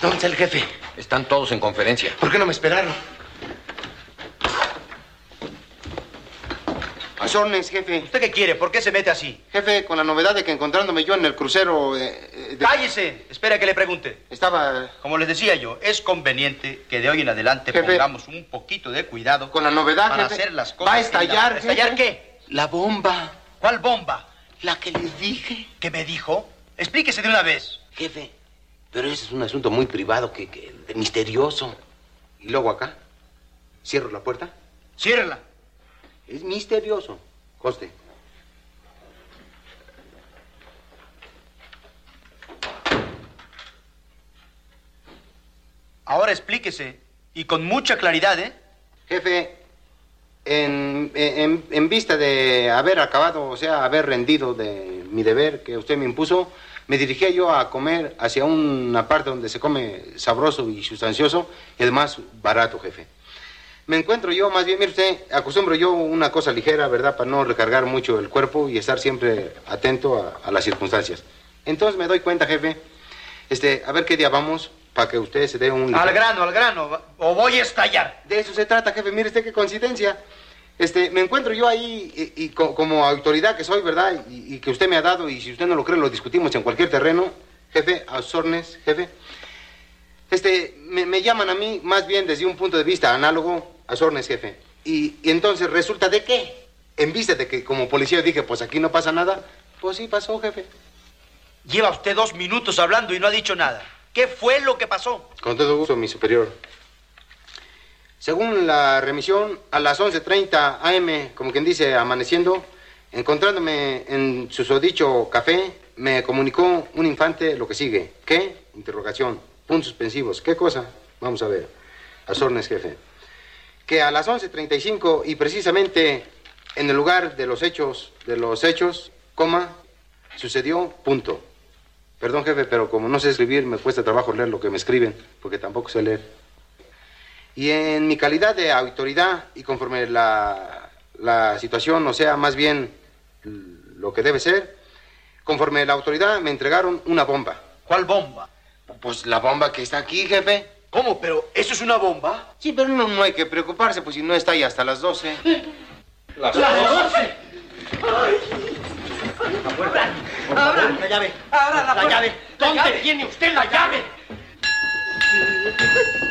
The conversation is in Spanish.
¿Dónde está el jefe? Están todos en conferencia. ¿Por qué no me esperaron? A sus órdenes, jefe. ¿Usted qué quiere? ¿Por qué se mete así? Jefe, con la novedad de que encontrándome yo en el crucero... ¡Cállese! Espera que le pregunte. Estaba... Como les decía yo, es conveniente que de hoy en adelante Jefe, pongamos un poquito de cuidado... Con la novedad, para jefe, hacer las cosas... va a estallar, ¿Estallar jefe. qué? La bomba. ¿Cuál bomba? La que les dije. ¿Qué me dijo? Explíquese de una vez. Jefe, pero ese es un asunto muy privado, de misterioso. Y luego acá, cierro la puerta. Ciérrela. Es misterioso. Coste. Ahora explíquese. Y con mucha claridad, ¿eh? Jefe, en vista de haber acabado, o sea, haber rendido de mi deber que usted me impuso, me dirigía yo a comer hacia una parte donde se come sabroso y sustancioso y además barato, jefe. Me encuentro yo, más bien, mire usted, acostumbro yo una cosa ligera, ¿verdad? Para no recargar mucho el cuerpo y estar siempre atento a las circunstancias. Entonces me doy cuenta, jefe, a ver qué día vamos para que usted se dé un... Al grano, o voy a estallar. De eso se trata, jefe, mire usted qué coincidencia. Me encuentro yo ahí y como autoridad que soy, ¿verdad? Y que usted me ha dado, y si usted no lo cree, lo discutimos en cualquier terreno. Jefe, a sus órdenes, jefe. Me llaman a mí más bien desde un punto de vista análogo a sus órdenes, jefe. Y entonces resulta de qué. En vista de que como policía dije, pues aquí no pasa nada, pues sí pasó, jefe. Lleva usted 2 minutos hablando y no ha dicho nada. ¿Qué fue lo que pasó? Con todo gusto, mi superior. Según la remisión, a las 11:30 AM, como quien dice, amaneciendo, encontrándome en susodicho café, me comunicó un infante lo que sigue. ¿Qué? Interrogación. Puntos suspensivos. ¿Qué cosa? Vamos a ver. A sus órdenes, jefe. Que a las 11:35 y precisamente en el lugar de los hechos, coma, sucedió, punto. Perdón, jefe, pero como no sé escribir, me cuesta trabajo leer lo que me escriben, porque tampoco sé leer. Y en mi calidad de autoridad y conforme la situación, o sea, más bien lo que debe ser, conforme la autoridad me entregaron una bomba. ¿Cuál bomba? Pues la bomba que está aquí, jefe. ¿Cómo? ¿Pero eso es una bomba? Sí, pero no hay que preocuparse, pues si no está ahí hasta las 12. ¡Las 12! ¡Ay! ¡La puerta! ¡Abra! ¡La llave! ¡Abra la puerta! ¡La llave! ¿Dónde tiene usted la llave?